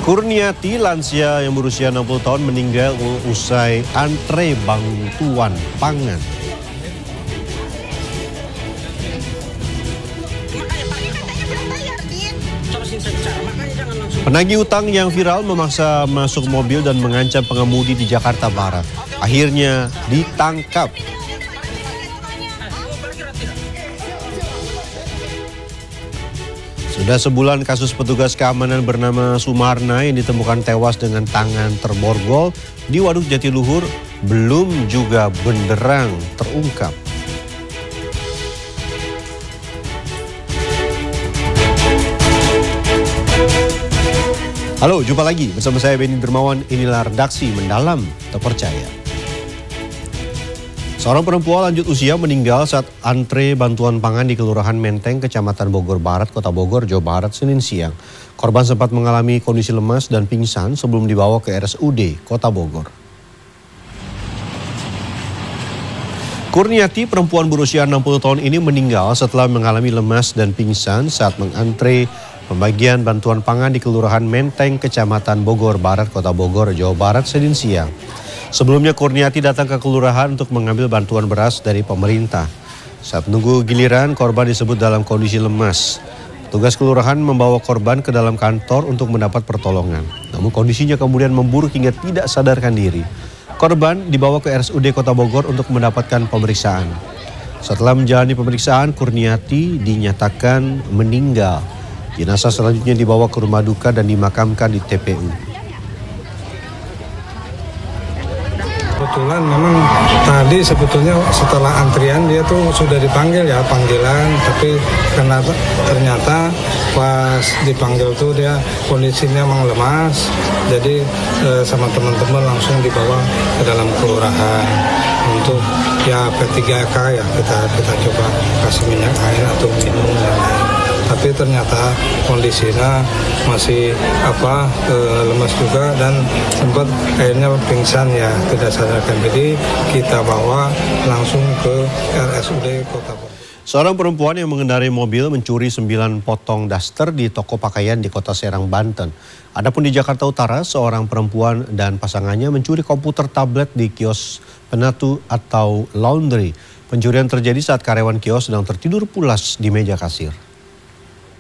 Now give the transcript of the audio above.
Kurniati, lansia yang berusia 60 tahun meninggal usai antre bantuan pangan. Penagih utang yang viral memaksa masuk mobil dan mengancam pengemudi di Jakarta Barat. Akhirnya ditangkap. Sudah sebulan kasus petugas keamanan bernama Sumarna yang ditemukan tewas dengan tangan terborgol di Waduk Jatiluhur belum juga benderang terungkap. Halo, jumpa lagi bersama saya Benny Dermawan. Inilah Redaksi Mendalam Terpercaya. Seorang perempuan lanjut usia meninggal saat antre bantuan pangan di Kelurahan Menteng, Kecamatan Bogor Barat, Kota Bogor, Jawa Barat, Senin siang. Korban sempat mengalami kondisi lemas dan pingsan sebelum dibawa ke RSUD Kota Bogor. Kurniati, perempuan berusia 60 tahun ini meninggal setelah mengalami lemas dan pingsan saat mengantre pembagian bantuan pangan di Kelurahan Menteng, Kecamatan Bogor Barat, Kota Bogor, Jawa Barat, Senin siang. Sebelumnya Kurniati datang ke kelurahan untuk mengambil bantuan beras dari pemerintah. Saat menunggu giliran, korban disebut dalam kondisi lemas. Petugas kelurahan membawa korban ke dalam kantor untuk mendapat pertolongan. Namun kondisinya kemudian memburuk hingga tidak sadarkan diri. Korban dibawa ke RSUD Kota Bogor untuk mendapatkan pemeriksaan. Setelah menjalani pemeriksaan, Kurniati dinyatakan meninggal. Jenazah selanjutnya dibawa ke rumah duka dan dimakamkan di TPU. Kebetulan memang tadi sebetulnya setelah antrian dia tuh sudah dipanggil ya, panggilan, tapi ternyata pas dipanggil tuh dia kondisinya memang lemas, jadi sama teman-teman langsung dibawa ke dalam kelurahan untuk ya P3K ya, kita coba kasih minyak air atau minum dan lain. Tapi ternyata kondisinya masih lemas juga dan sempat akhirnya pingsan ya, tidak sadarkan diri. Kita bawa langsung ke RSUD Kota Bogor. Seorang perempuan yang mengendarai mobil mencuri 9 potong daster di toko pakaian di Kota Serang, Banten. Adapun di Jakarta Utara, seorang perempuan dan pasangannya mencuri komputer tablet di kios penatu atau laundry. Pencurian terjadi saat karyawan kios sedang tertidur pulas di meja kasir.